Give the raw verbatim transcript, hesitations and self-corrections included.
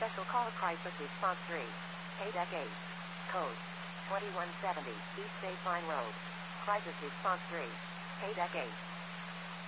Special call crisis response three. Paydeck eight. Code twenty-one seventy East State Line Road. Crisis response three. Paydeck eight.